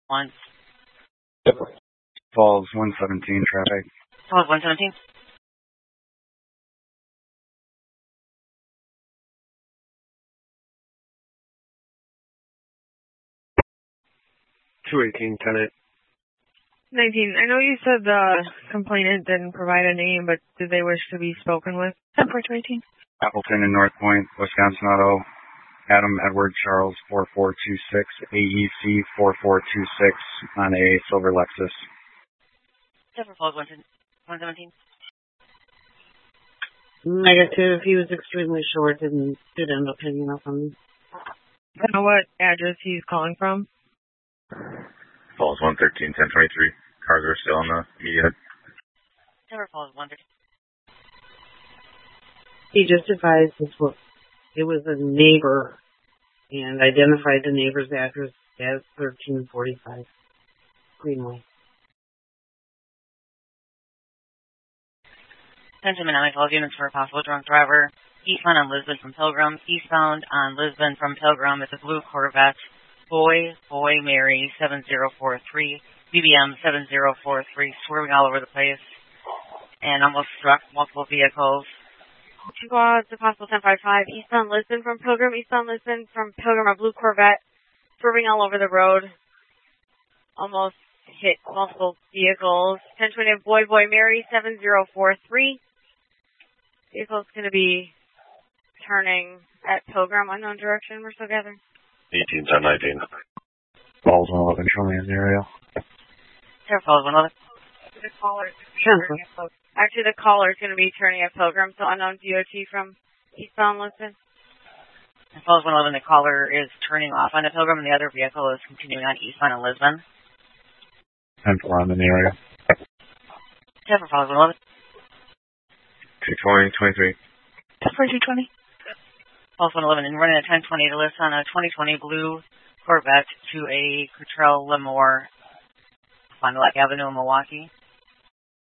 Once. Falls 117 traffic. Falls 117. Tenant. 19. I know you said the complainant didn't provide a name, but did they wish to be spoken with? 10-4-18. Appleton and North Point, Wisconsin Auto. Adam Edward Charles 4426, AEC 4426 on a silver Lexus. Denver Falls 117. Negative. He was extremely short and did end up hanging up on me. I know what address he's calling from. Falls 113, 1023. Cars are still on the media. Denver Falls 113. He just advised us what it was a neighbor and identified the neighbor's address as 1345 Greenway. Attention Menominee Falls units for a possible drunk driver. Eastbound on Lisbon from Pilgrim. Eastbound on Lisbon from Pilgrim is a blue Corvette. Boy, Mary 7043. BBM 7043. Swerving all over the place. And almost struck multiple vehicles. Squads, a possible 1055. Eastbound Lisbon from Pilgrim. Eastbound Lisbon from Pilgrim, a blue Corvette. Swerving all over the road. Almost hit multiple vehicles. 1020 Boy, Mary 7043. Vehicle's going to be turning at Pilgrim, unknown direction. We're still gathering. 18, 1019. Falls 111, show me in the area. Denver Falls 111. Actually, the caller is going to be turning at Pilgrim, so unknown DOT from eastbound Lisbon. Falls 111, the caller is turning off on the Pilgrim, and the other vehicle is continuing on eastbound on Lisbon. 10-4 in the area. Denver Falls 111. 220, 23. 10-4-220. Falls 111, and running at 1020 to list on a 2020 blue Corvette to a Cottrell Lemoore, Fond du Lac Avenue in Milwaukee.